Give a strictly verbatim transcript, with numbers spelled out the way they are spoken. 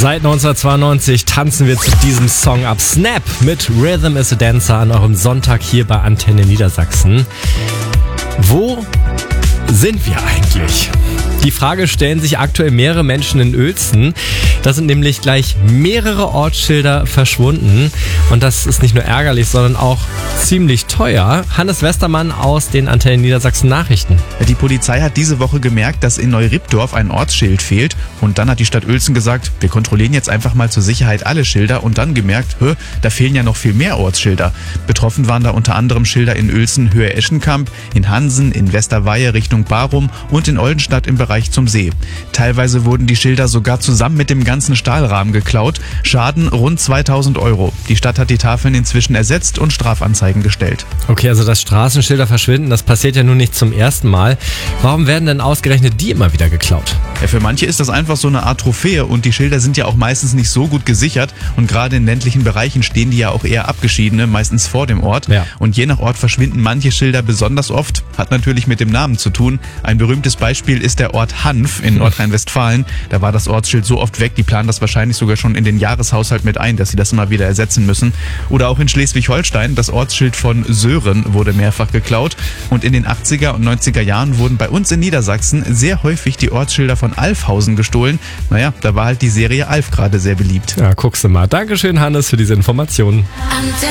Seit neunzehnhundertzweiundneunzig tanzen wir zu diesem Song ab. Snap mit Rhythm is a Dancer an eurem Sonntag hier bei Antenne Niedersachsen. Wo sind wir eigentlich? Die Frage stellen sich aktuell mehrere Menschen in Uelzen. Da sind nämlich gleich mehrere Ortsschilder verschwunden. Und das ist nicht nur ärgerlich, sondern auch ziemlich teuer. Hannes Westermann aus den Antenne Niedersachsen Nachrichten. Die Polizei hat diese Woche gemerkt, dass in Neurippdorf ein Ortsschild fehlt. Und dann hat die Stadt Uelzen gesagt, wir kontrollieren jetzt einfach mal zur Sicherheit alle Schilder. Und dann gemerkt, hö, da fehlen ja noch viel mehr Ortsschilder. Betroffen waren da unter anderem Schilder in Uelzen Höhe Eschenkamp, in Hansen, in Westerweihe Richtung Barum und in Oldenstadt im Bereich zum See. Teilweise wurden die Schilder sogar zusammen mit dem ganzen Stahlrahmen geklaut. Schaden rund zweitausend Euro. Die Stadt hat die Tafeln inzwischen ersetzt und Strafanzeigen gestellt. Okay, also dass Straßenschilder verschwinden, das passiert ja nun nicht zum ersten Mal. Warum werden denn ausgerechnet die immer wieder geklaut? Ja, für manche ist das einfach so eine Art Trophäe und die Schilder sind ja auch meistens nicht so gut gesichert und gerade in ländlichen Bereichen stehen die ja auch eher abgeschiedene, meistens vor dem Ort. Ja. Und je nach Ort verschwinden manche Schilder besonders oft, hat natürlich mit dem Namen zu tun. Ein berühmtes Beispiel ist der Ort Hanf in Nordrhein-Westfalen. Da war das Ortsschild so oft weg, die planen das wahrscheinlich sogar schon in den Jahreshaushalt mit ein, dass sie das immer wieder ersetzen müssen. Oder auch in Schleswig-Holstein, das Ortsschild von Söhren wurde mehrfach geklaut. Und in den achtziger und neunziger Jahren wurden bei uns in Niedersachsen sehr häufig die Ortsschilder von Alfhausen gestohlen. Naja, da war halt die Serie Alf gerade sehr beliebt. Ja, guckst du mal. Dankeschön, Hannes, für diese Informationen.